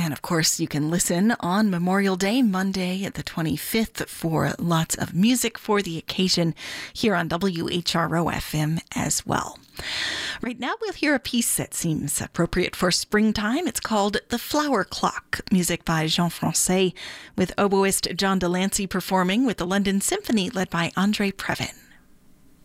And of course, you can listen on Memorial Day, Monday, the 25th, for lots of music for the occasion here on WHRO FM as well. Right now, we'll hear a piece that seems appropriate for springtime. It's called The Flower Clock, music by Jean Francais, with oboist John Delancey performing with the London Symphony led by Andre Previn.